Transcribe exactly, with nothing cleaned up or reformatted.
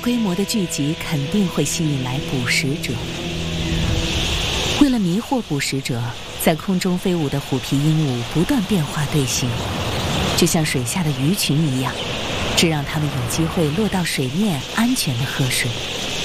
规模的聚集肯定会吸引来捕食者。为了迷惑捕食者，在空中飞舞的虎皮鹦鹉不断变化队形，就像水下的鱼群一样，这让它们有机会落到水面安全地喝水。